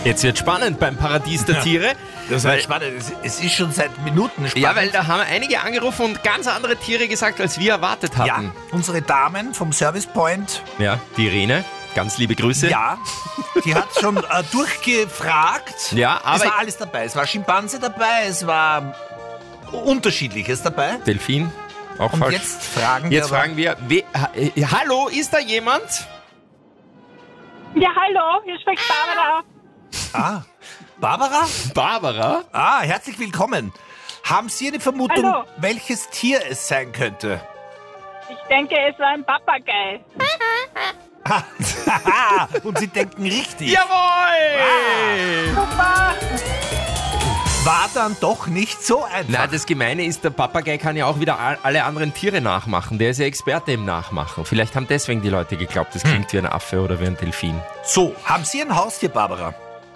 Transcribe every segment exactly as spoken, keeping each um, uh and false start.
Jetzt wird spannend beim Paradies der Tiere. Das ist spannend. Es, es ist schon seit Minuten spannend. Ja, weil da haben einige angerufen und ganz andere Tiere gesagt, als wir erwartet hatten. Ja, unsere Damen vom Service Point. Ja, die Irene, ganz liebe Grüße. Ja, die hat schon äh, durchgefragt. Ja, aber es war alles dabei. Es war Schimpanse dabei, es war Unterschiedliches dabei. Delfin, auch Und falsch. jetzt fragen Jetzt wir fragen wir, we, ha, äh, hallo, ist da jemand? Ja, hallo, hier spricht Barbara. Ah, Barbara? Barbara? Ah, herzlich willkommen. Haben Sie eine Vermutung, Hallo. welches Tier es sein könnte? Ich denke, es war ein Papagei. Und Sie denken richtig. Jawohl! Super. War dann doch nicht so einfach. Na, das Gemeine ist, der Papagei kann ja auch wieder all- alle anderen Tiere nachmachen. Der ist ja Experte im Nachmachen. Vielleicht haben deswegen die Leute geglaubt, das klingt wie ein Affe oder wie ein Delfin. So, haben Sie ein Haustier, Barbara?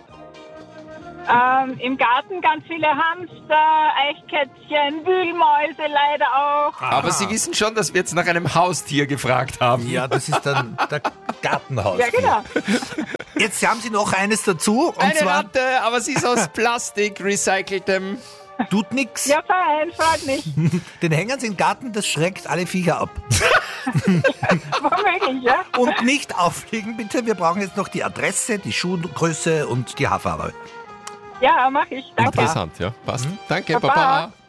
Ähm, Im Garten ganz viele Hamster, Eichkätzchen, Wühlmäuse leider auch. Aber Sie wissen schon, dass wir jetzt nach einem Haustier gefragt haben. Ja, das ist dann der Gartenhaus. Ja, genau. Jetzt haben Sie noch eines dazu, und Eine zwar Ratte, aber sie ist aus Plastik, recyceltem. tut nix. Ja, fein, freut mich. Den hängen Sie im Garten, das schreckt alle Viecher ab. Womöglich, ja. Und nicht auflegen, bitte. Wir brauchen jetzt noch die Adresse, die Schuhgröße und die Haarfarbe. Ja, mach ich. Danke. Interessant, ja. Passt. Danke, Baba. Baba.